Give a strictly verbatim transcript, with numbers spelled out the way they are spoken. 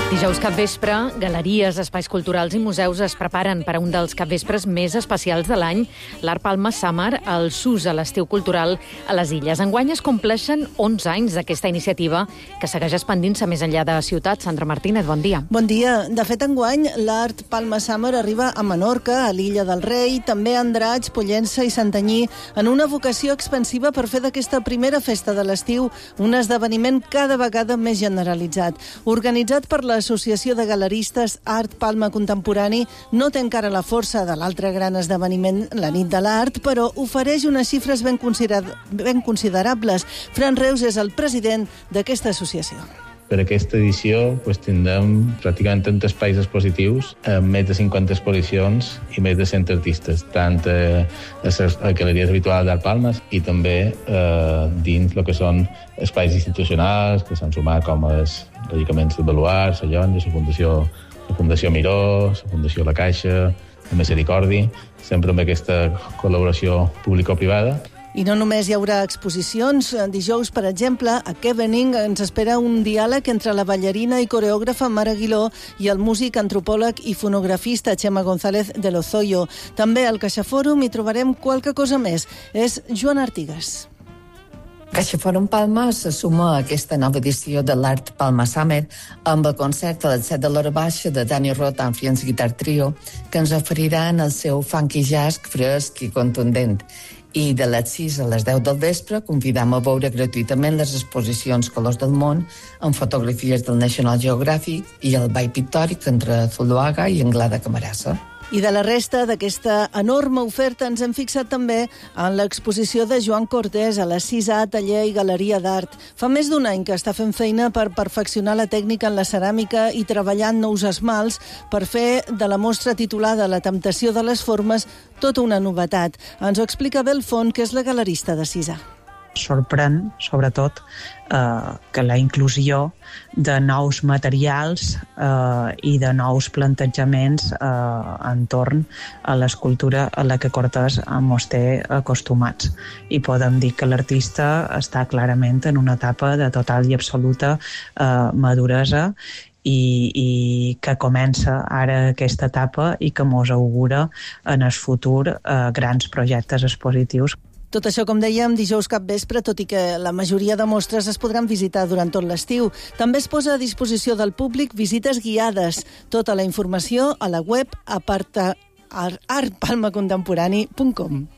Dijous capvespre, galeries, espais culturals i museus es preparen per a un dels capvespres més especials de l'any, l'Art Palma Summer, el S U S a l'estiu cultural a les Illes. Enguany es compleixen onze anys d'aquesta iniciativa que segueix expandint-se més enllà de ciutats. Sandra Martínez, bon dia. Bon dia. De fet, enguany, l'Art Palma Summer arriba a Menorca, a l'Illa del Rei, també a Andratx, Pollença i Santanyí, en una vocació expansiva per fer d'aquesta primera festa de l'estiu un esdeveniment cada vegada més generalitzat. Organitzat per l'Associació de Galeristes Art Palma Contemporani, no té encara la força de l'altre gran esdeveniment, la Nit de l'Art, però ofereix unes xifres ben, consider ben considerables. Fran Reus és el president d'aquesta associació. Per aquesta edició pues, tindrem pràcticament trenta espais expositius amb més de cinquanta exposicions i més de cent artistes, tant a les galeries habituals d'Art Palma i també eh, dins el que són espais institucionals que s'han sumat com els Lògicament, el Baluart, la Llonja, la Fundació, la Fundació Miró, la Fundació La Caixa, la Misericordi, sempre amb aquesta col·laboració público-privada. I no només hi haurà exposicions. Dijous, per exemple, a Kevening ens espera un diàleg entre la ballarina i coreògrafa Mara Aguiló i el músic, antropòleg i fonografista Chema González de Lozoyo. També al CaixaForum hi trobarem qualque cosa més. És Joan Artigas. CaixaForum Palma se suma a aquesta nova edició de l'Art Palma Summer amb el concert a les set de l'hora baixa de Danny Roth and Friends Guitar Trio, que ens oferiran el seu funky jazz fresc i contundent. I de les sis a les deu del vespre convidam a veure gratuïtament les exposicions Colors del Món amb fotografies del National Geographic i el ball pictòric entre Zuluaga i Anglada Camarasa. I de la resta d'aquesta enorme oferta ens hem fixat també en l'exposició de Joan Cortés a la sis A Taller i Galeria d'Art. Fa més d'un any que està fent feina per perfeccionar la tècnica en la ceràmica i treballant nous esmalts per fer de la mostra titulada La temptació de les formes tota una novetat. Ens ho explica bé el Font, que és la galerista de sis A. Sorprèn, sobretot, eh, que la inclusió de nous materials eh, i de nous plantejaments eh, entorn a l'escultura a la que Cortés ens té acostumats. I podem dir que l'artista està clarament en una etapa de total i absoluta eh, maduresa i, i que comença ara aquesta etapa i que mos augura en el futur eh, grans projectes expositius. Tot això, com dèiem, dijous capvespre, tot i que la majoria de mostres es podran visitar durant tot l'estiu. També es posa a disposició del públic visites guiades. Tota la informació a la web art palma contemporani punt com.